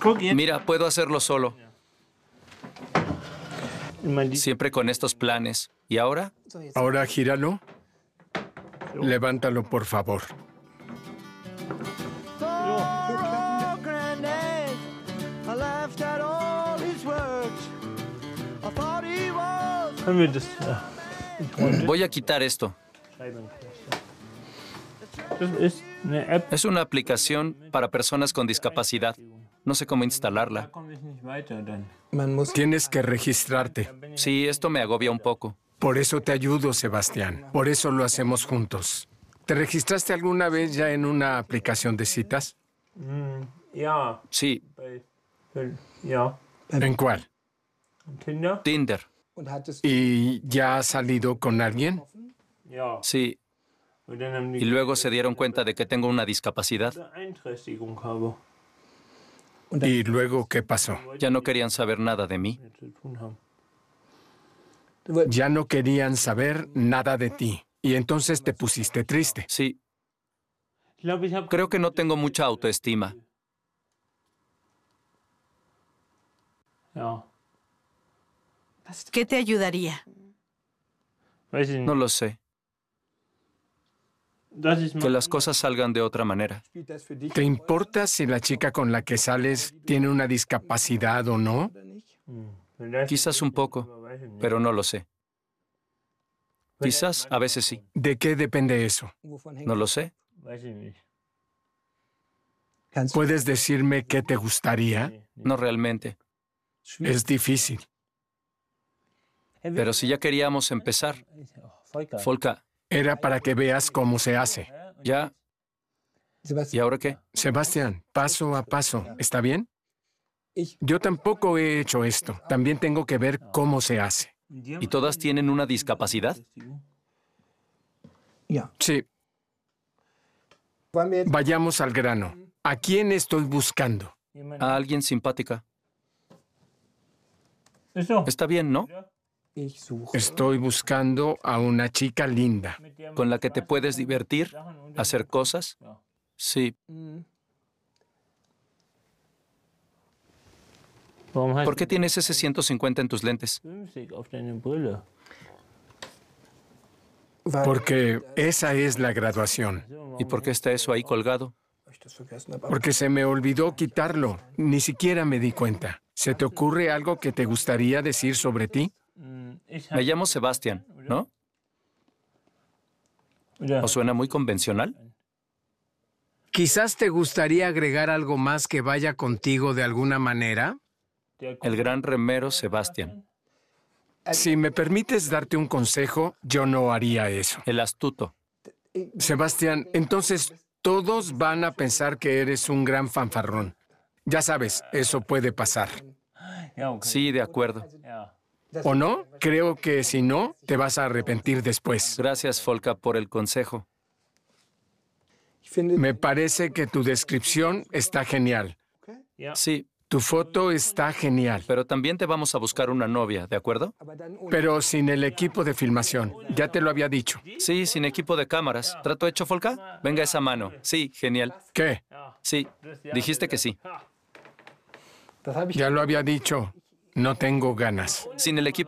Mira, puedo hacerlo solo. Siempre con estos planes. ¿Y ahora? Ahora gíralo. Levántalo, por favor. Voy a quitar esto. Es una aplicación para personas con discapacidad. No sé cómo instalarla. Tienes que registrarte. Sí, esto me agobia un poco. Por eso te ayudo, Sebastián. Por eso lo hacemos juntos. ¿Te registraste alguna vez ya en una aplicación de citas? Sí, ¿En cuál? Tinder. ¿Y ya has salido con alguien? Sí. Y luego se dieron cuenta de que tengo una discapacidad. ¿Y luego qué pasó? Ya no querían saber nada de mí. Ya no querían saber nada de ti. Y entonces te pusiste triste. Sí. Creo que no tengo mucha autoestima. ¿Qué te ayudaría? No lo sé. Que las cosas salgan de otra manera. ¿Te importa si la chica con la que sales tiene una discapacidad o no? Quizás un poco, pero no lo sé. Quizás a veces sí. ¿De qué depende eso? No lo sé. ¿Puedes decirme qué te gustaría? No realmente. Es difícil. Pero si ya queríamos empezar. Folka, Era para que veas cómo se hace. ya. ¿Y ahora qué? Sebastián, paso a paso. ¿Está bien? Yo tampoco he hecho esto. También tengo que ver cómo se hace. ¿Y todas tienen una discapacidad? Sí. Vayamos al grano. ¿A quién estoy buscando? A alguien simpática. Está bien, ¿no? Estoy buscando a una chica linda. Con la que te puedes divertir, hacer cosas. Sí. ¿Por qué tienes ese 150 en tus lentes? Porque esa es la graduación. ¿Y por qué está eso ahí colgado? Porque se me olvidó quitarlo. Ni siquiera me di cuenta. ¿Se te ocurre algo que te gustaría decir sobre ti? Me llamo Sebastián, ¿no? ¿O suena muy convencional? Quizás te gustaría agregar algo más que vaya contigo de alguna manera. El gran remero Sebastián. Si me permites darte un consejo, yo no haría eso. El astuto. Sebastián, entonces todos van a pensar que eres un gran fanfarrón. Ya sabes, eso puede pasar. Sí, de acuerdo. ¿O no? Creo que si no, te vas a arrepentir después. Gracias, Folka, por el consejo. Me parece que tu descripción está genial. Sí, Tu foto está genial. pero también te vamos a buscar una novia, ¿de acuerdo? Pero sin el equipo de filmación. Ya te lo había dicho. Sí, sin equipo de cámaras. ¿Trato hecho, Folka? Venga esa mano. Sí, genial. ¿Qué? Sí, dijiste que sí. Ya lo había dicho. No tengo ganas. Sin el equipo